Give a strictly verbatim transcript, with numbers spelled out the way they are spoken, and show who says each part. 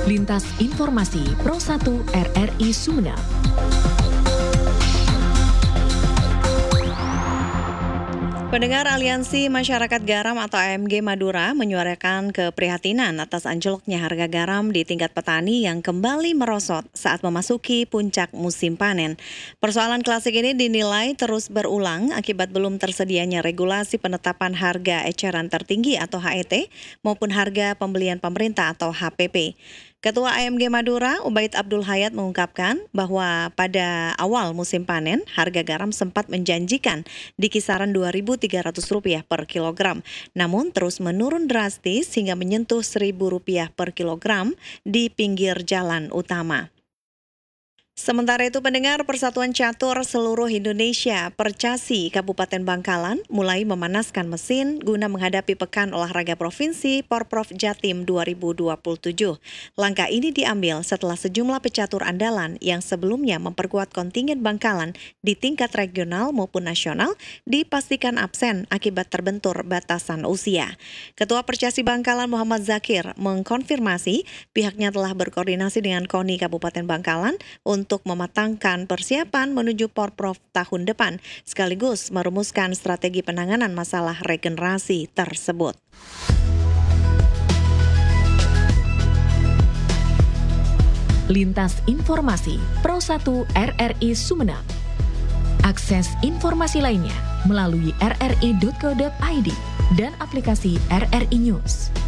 Speaker 1: Lintas Informasi Pro satu R R I Sumeneb.
Speaker 2: Pendengar, Aliansi Masyarakat Garam atau A M G Madura menyuarakan keprihatinan atas anjloknya harga garam di tingkat petani yang kembali merosot saat memasuki puncak musim panen. Persoalan klasik ini dinilai terus berulang akibat belum tersedianya regulasi penetapan harga eceran tertinggi atau H E T maupun harga pembelian pemerintah atau H P P. Ketua A M G Madura, Ubaid Abdul Hayat mengungkapkan bahwa pada awal musim panen, harga garam sempat menjanjikan di kisaran dua ribu tiga ratus rupiah per kilogram. Namun terus menurun drastis hingga menyentuh seribu rupiah per kilogram di pinggir jalan utama. Sementara itu, pendengar, Persatuan Catur Seluruh Indonesia Percasi Kabupaten Bangkalan mulai memanaskan mesin guna menghadapi Pekan Olahraga Provinsi Porprov Jatim dua ribu dua puluh tujuh. Langkah ini diambil setelah sejumlah pecatur andalan yang sebelumnya memperkuat kontingen Bangkalan di tingkat regional maupun nasional dipastikan absen akibat terbentur batasan usia. Ketua Percasi Bangkalan Muhammad Zakir mengkonfirmasi pihaknya telah berkoordinasi dengan KONI Kabupaten Bangkalan untuk untuk mematangkan persiapan menuju Porprov tahun depan, sekaligus merumuskan strategi penanganan masalah regenerasi tersebut.
Speaker 1: Lintas Informasi Pro satu R R I Sumeneb. Akses informasi lainnya melalui r r i dot co dot i d dan aplikasi R R I News.